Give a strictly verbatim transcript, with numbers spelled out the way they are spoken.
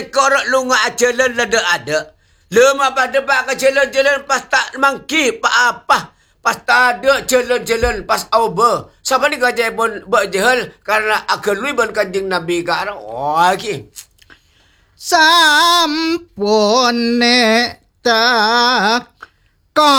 korok lunga jalan lada ada. Lema pada pak ke jalan-jalan pas tak mangki pak apa. Pas tak ada jalan-jalan pas auba. Siapa ni kajai pun berjahal karena akan lui ban kanjeng Nabi ke arah. Oh, okay. Sampun nek tak